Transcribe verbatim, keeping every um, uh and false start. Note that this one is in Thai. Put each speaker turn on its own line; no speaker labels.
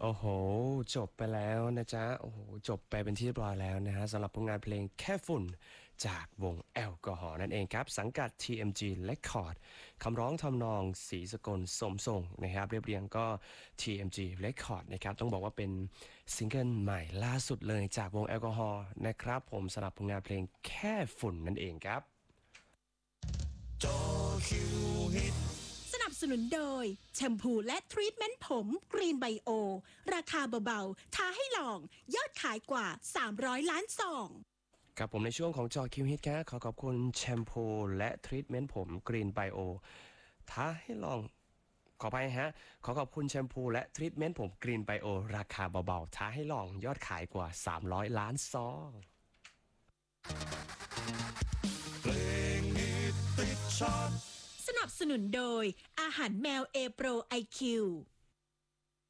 โอ้โหจบไปแล้วนะจ๊ะโอ้โหจบไปเป็นที่เรียบร้อยแล้วนะฮะสำหรับผลงานเพลงแค่ฝุ่นจากวงแอลกอฮอล์นั่นเองครับสังกัด ที เอ็ม จี Record คำร้องทำนองศรีสกลสมทรงนะครับเรียบเรียงก็ ที เอ็ม จี Record นะครับต้องบอกว่าเป็นซิงเกิลใหม่ล่าสุดเลยจากวงแอลกอฮอล์นะครับผมสำหรับผลงานเพลงแค่ฝุ่นนั่นเองครับ
จอคิวฮิต
สนับสนุนโดยแชมพูและทรีทเมนต์ผมกรีนไบโอราคาเบาๆท้าให้ลองยอดขายกว่าสามร้อยล้านซอง
ครับผมในช่วงของจอคิวฮิตครับขอขอบคุณแชมพูและทรีทเมนต์ผมกรีนไบโอท้าให้ลองขอไปฮะขอขอบคุณแชมพูและทรีทเมนต์ผมกรีนไบโอราคาเบาๆท้าให้ลองยอดขายกว่าสามร้อยล้านซอง
เพลงฮิตติดชาร์ต
สนับสนุนโดยอาหารแมวเอโปรไอคิว